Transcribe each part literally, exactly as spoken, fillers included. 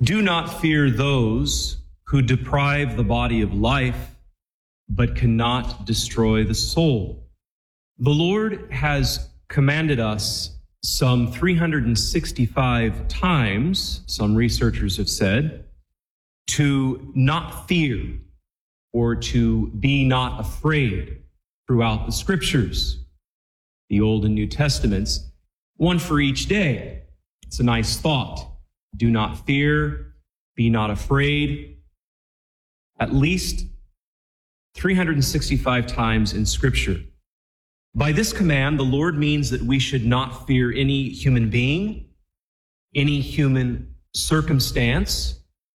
Do not fear those who deprive the body of life, but cannot destroy the soul. The Lord has commanded us some three hundred sixty-five times, some researchers have said, to not fear or to be not afraid throughout the scriptures, the Old and New Testaments, one for each day. It's a nice thought. Do not fear, be not afraid. At least three hundred sixty-five times in Scripture. By this command, the Lord means that we should not fear any human being, any human circumstance,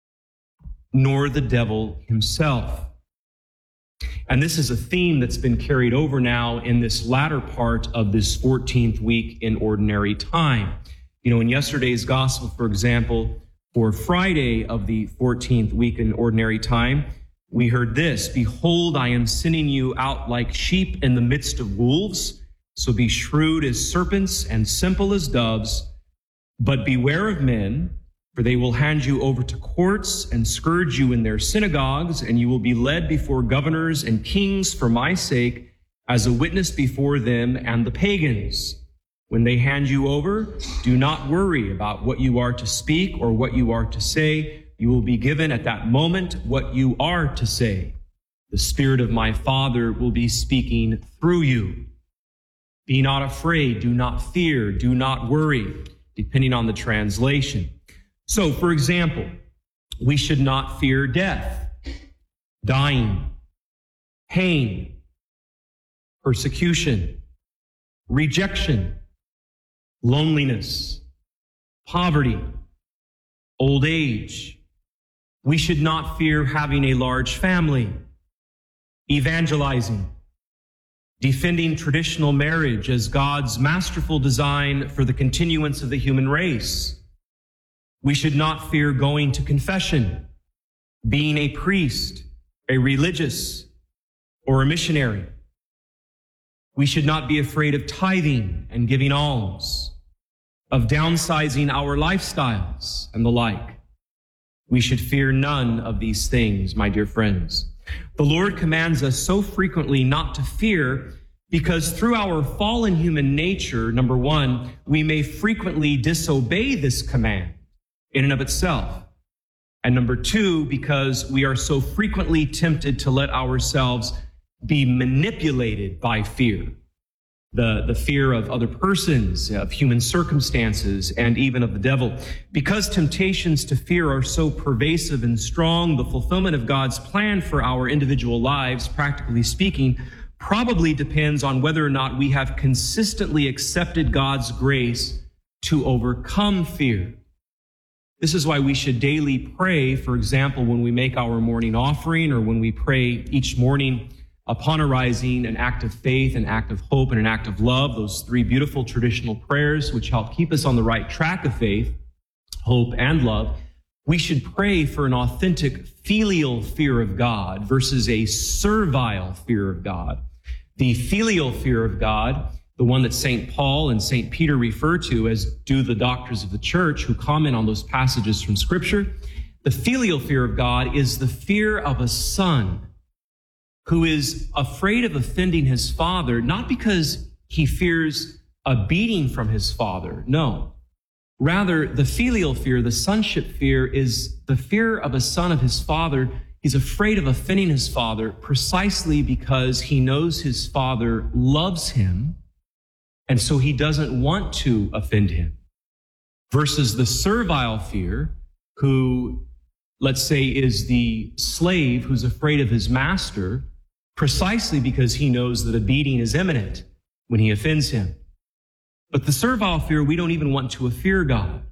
nor the devil himself. And this is a theme that's been carried over now in this latter part of this fourteenth week in ordinary time. You know, in yesterday's gospel, for example, for Friday of the fourteenth week in ordinary time, we heard this: "Behold, I am sending you out like sheep in the midst of wolves. So be shrewd as serpents and simple as doves. But beware of men, for they will hand you over to courts and scourge you in their synagogues, and you will be led before governors and kings for my sake, as a witness before them and the pagans. When they hand you over, do not worry about what you are to speak or what you are to say. You will be given at that moment what you are to say. The Spirit of my Father will be speaking through you. Be not afraid, do not fear, do not worry," depending on the translation. So, for example, we should not fear death, dying, pain, persecution, rejection, loneliness, poverty, old age. We should not fear having a large family, evangelizing, defending traditional marriage as God's masterful design for the continuance of the human race. We should not fear going to confession, being a priest, a religious, or a missionary. We should not be afraid of tithing and giving alms, of downsizing our lifestyles and the like. We should fear none of these things, my dear friends. The Lord commands us so frequently not to fear because through our fallen human nature, number one, we may frequently disobey this command in and of itself. And number two, because we are so frequently tempted to let ourselves be manipulated by fear. The, the fear of other persons, of human circumstances, and even of the devil. Because temptations to fear are so pervasive and strong, the fulfillment of God's plan for our individual lives, practically speaking, probably depends on whether or not we have consistently accepted God's grace to overcome fear. This is why we should daily pray, for example, when we make our morning offering or when we pray each morning upon arising, an act of faith, an act of hope, and an act of love, those three beautiful traditional prayers which help keep us on the right track of faith, hope, and love. We should pray for an authentic filial fear of God versus a servile fear of God. The filial fear of God, the one that Saint Paul and Saint Peter refer to, as do the doctors of the church who comment on those passages from Scripture. The filial fear of God is the fear of a son who is afraid of offending his father, not because he fears a beating from his father. No. Rather, the filial fear, the sonship fear, is the fear of a son of his father. He's afraid of offending his father precisely because he knows his father loves him, and so he doesn't want to offend him. Versus the servile fear, who, let's say, is the slave who's afraid of his master, precisely because he knows that a beating is imminent when he offends him. But the servile fear, we don't even want to fear God.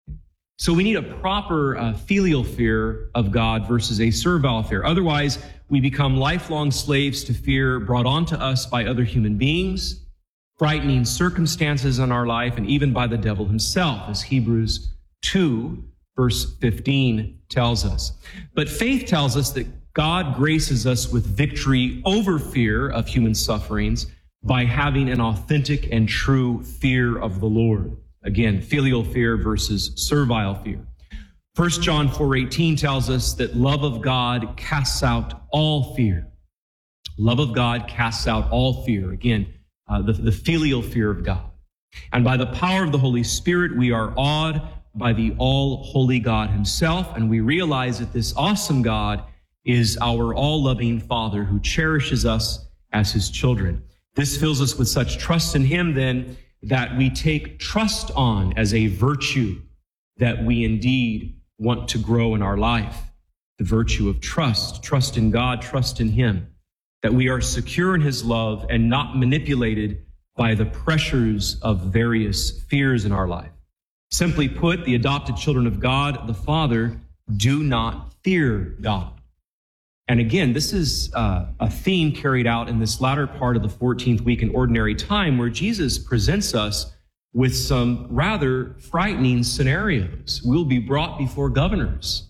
So we need a proper uh, filial fear of God versus a servile fear. Otherwise, we become lifelong slaves to fear brought onto us by other human beings, frightening circumstances in our life, and even by the devil himself, as Hebrews two, verse fifteen tells us. But faith tells us that God graces us with victory over fear of human sufferings by having an authentic and true fear of the Lord. Again, filial fear versus servile fear. First John four eighteen tells us that love of God casts out all fear. Love of God casts out all fear. Again, uh, the, the filial fear of God. And by the power of the Holy Spirit, we are awed by the all-holy God himself, and we realize that this awesome God is our all-loving Father who cherishes us as his children. This fills us with such trust in him, then, that we take trust on as a virtue that we indeed want to grow in our life. The virtue of trust, trust in God, trust in him, that we are secure in his love and not manipulated by the pressures of various fears in our life. Simply put, the adopted children of God, the Father, do not fear God. And again, this is uh, a theme carried out in this latter part of the fourteenth week in ordinary time, where Jesus presents us with some rather frightening scenarios. We'll be brought before governors.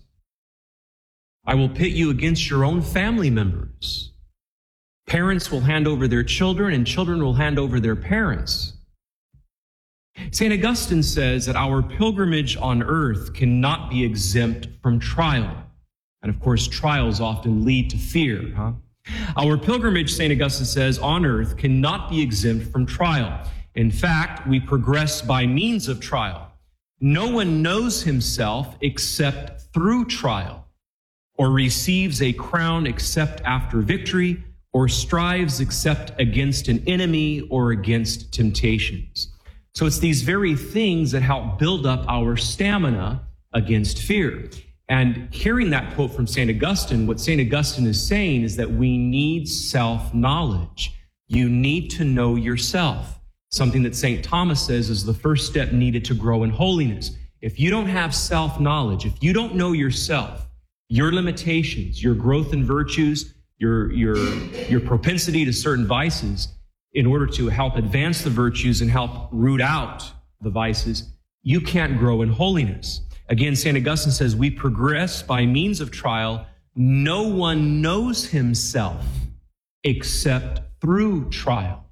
I will pit you against your own family members. Parents will hand over their children, and children will hand over their parents. Saint Augustine says that our pilgrimage on earth cannot be exempt from trial. And of course, trials often lead to fear. Huh? Our pilgrimage, Saint Augustine says, on earth cannot be exempt from trial. In fact, we progress by means of trial. No one knows himself except through trial, or receives a crown except after victory, or strives except against an enemy or against temptations. So it's these very things that help build up our stamina against fear. And hearing that quote from Saint Augustine, what Saint Augustine is saying is that we need self-knowledge. You need to know yourself. Something that Saint Thomas says is the first step needed to grow in holiness. If you don't have self-knowledge, if you don't know yourself, your limitations, your growth in virtues, your, your, your propensity to certain vices, in order to help advance the virtues and help root out the vices, you can't grow in holiness. Again, Saint Augustine says, we progress by means of trial. No one knows himself except through trial,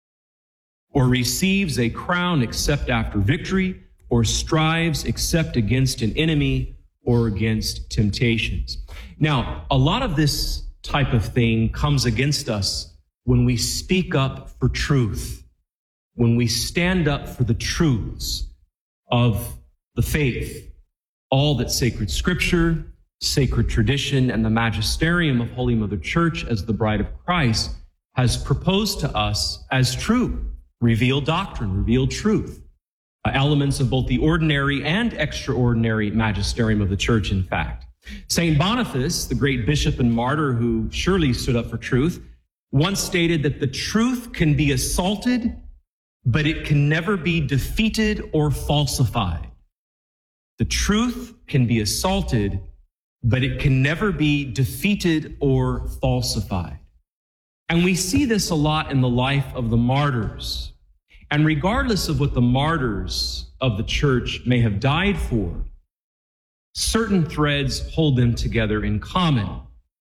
or receives a crown except after victory, or strives except against an enemy or against temptations. Now, a lot of this type of thing comes against us when we speak up for truth, when we stand up for the truths of the faith, all that sacred scripture, sacred tradition, and the magisterium of Holy Mother Church as the bride of Christ has proposed to us as true, revealed doctrine, revealed truth, uh, elements of both the ordinary and extraordinary magisterium of the Church, in fact. Saint Boniface, the great bishop and martyr who surely stood up for truth, once stated that the truth can be assaulted, but it can never be defeated or falsified. The truth can be assaulted, but it can never be defeated or falsified. And we see this a lot in the life of the martyrs. And regardless of what the martyrs of the church may have died for, certain threads hold them together in common.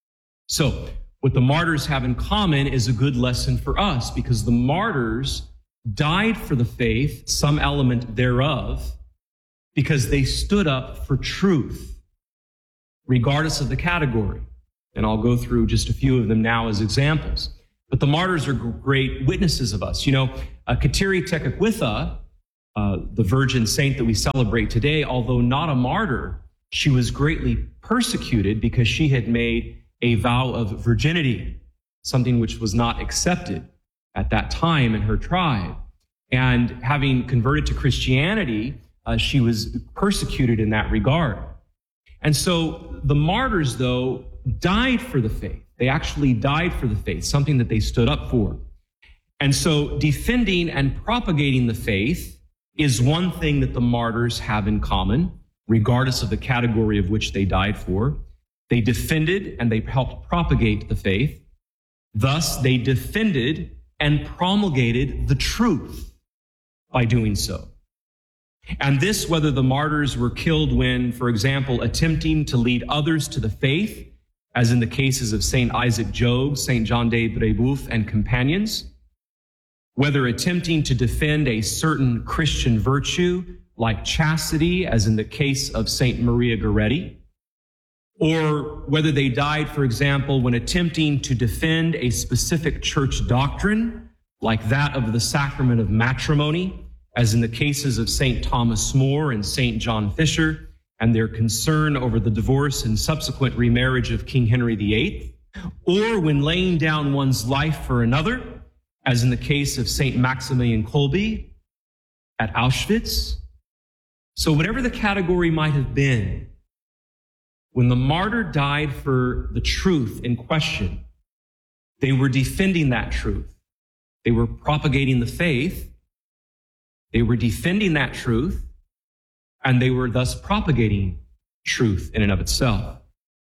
So, what the martyrs have in common is a good lesson for us, because the martyrs died for the faith, some element thereof, because they stood up for truth, regardless of the category. And I'll go through just a few of them now as examples. But the martyrs are great witnesses of us. You know, uh, Kateri Tekakwitha, uh, the virgin saint that we celebrate today, although not a martyr, she was greatly persecuted because she had made a vow of virginity, something which was not accepted at that time in her tribe. And having converted to Christianity, uh, she was persecuted in that regard. And so the martyrs, though, died for the faith. They actually died for the faith, something that they stood up for. And so defending and propagating the faith is one thing that the martyrs have in common, regardless of the category of which they died for. They defended and they helped propagate the faith. Thus, they defended and promulgated the truth by doing so. And this, whether the martyrs were killed when, for example, attempting to lead others to the faith, as in the cases of Saint Isaac Jogues, Saint John de Brebeuf, and companions, whether attempting to defend a certain Christian virtue like chastity, as in the case of Saint Maria Goretti, or whether they died, for example, when attempting to defend a specific church doctrine, like that of the sacrament of matrimony, as in the cases of Saint Thomas More and Saint John Fisher, and their concern over the divorce and subsequent remarriage of King Henry the Eighth, or when laying down one's life for another, as in the case of Saint Maximilian Kolbe at Auschwitz. So whatever the category might have been, when the martyr died for the truth in question, they were defending that truth. They were propagating the faith. They were defending that truth, and they were thus propagating truth in and of itself.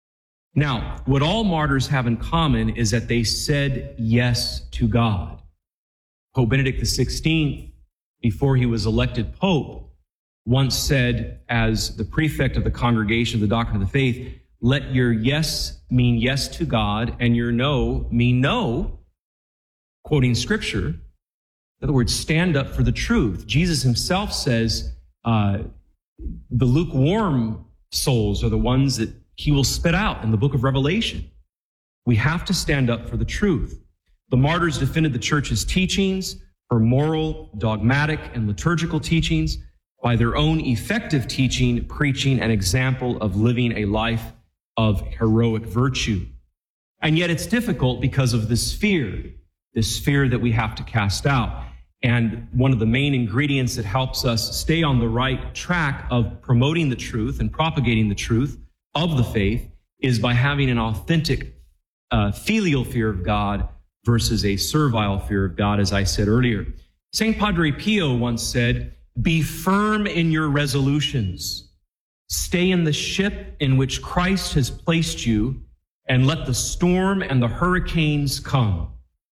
Now, what all martyrs have in common is that they said yes to God. Pope Benedict the sixteenth, before he was elected pope, once said, as the prefect of the Congregation of the Doctrine of the Faith, let your yes mean yes to God and your no mean no, quoting scripture. In other words, stand up for the truth. Jesus himself says, uh, the lukewarm souls are the ones that he will spit out in the book of Revelation. We have to stand up for the truth. The martyrs defended the church's teachings, her moral, dogmatic, and liturgical teachings, by their own effective teaching, preaching, and example of living a life of heroic virtue. And yet it's difficult because of this fear, this fear that we have to cast out. And one of the main ingredients that helps us stay on the right track of promoting the truth and propagating the truth of the faith is by having an authentic uh, filial fear of God versus a servile fear of God, as I said earlier. Saint Padre Pio once said, be firm in your resolutions. Stay in the ship in which Christ has placed you, and let the storm and the hurricanes come.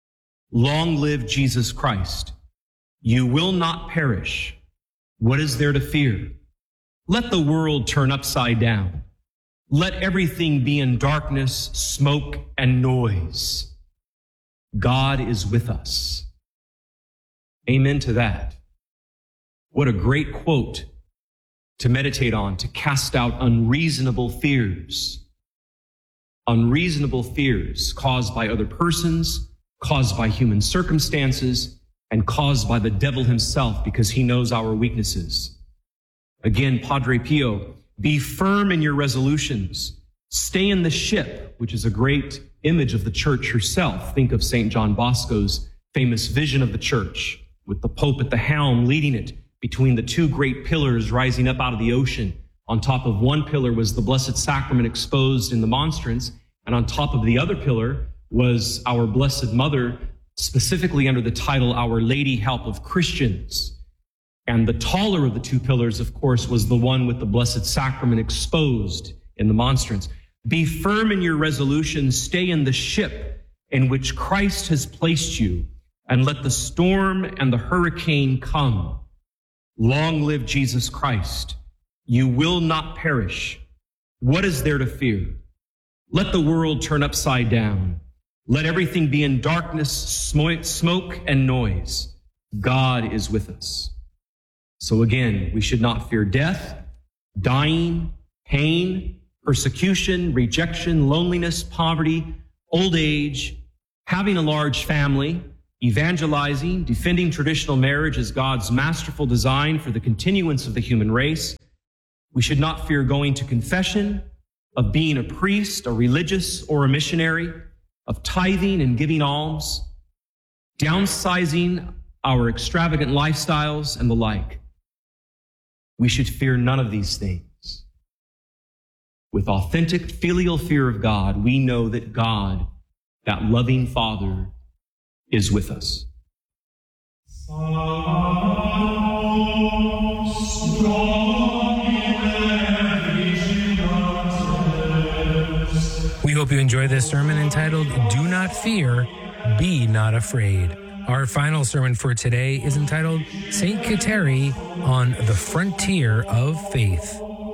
Long live Jesus Christ. You will not perish. What is there to fear? Let the world turn upside down. Let everything be in darkness, smoke, and noise. God is with us. Amen to that. What a great quote to meditate on, to cast out unreasonable fears. Unreasonable fears caused by other persons, caused by human circumstances, and caused by the devil himself because he knows our weaknesses. Again, Padre Pio, be firm in your resolutions. Stay in the ship, which is a great image of the church herself. Think of Saint John Bosco's famous vision of the church with the Pope at the helm leading it between the two great pillars rising up out of the ocean. On top of one pillar was the Blessed Sacrament exposed in the monstrance, and on top of the other pillar was our Blessed Mother, specifically under the title Our Lady Help of Christians. And the taller of the two pillars, of course, was the one with the Blessed Sacrament exposed in the monstrance. Be firm in your resolution, stay in the ship in which Christ has placed you, and let the storm and the hurricane come. Long live Jesus Christ. You will not perish. What is there to fear? Let the world turn upside down. Let everything be in darkness, smoke, and noise. God is with us. So again, we should not fear death, dying, pain, persecution, rejection, loneliness, poverty, old age, having a large family, evangelizing, defending traditional marriage as God's masterful design for the continuance of the human race. We should not fear going to confession, of being a priest, a religious, or a missionary, of tithing and giving alms, downsizing our extravagant lifestyles, and the like. We should fear none of these things. With authentic filial fear of God, we know that God, that loving Father, is with us. We hope you enjoy this sermon entitled, Do Not Fear, Be Not Afraid. Our final sermon for today is entitled, Saint Kateri on the Frontier of Faith.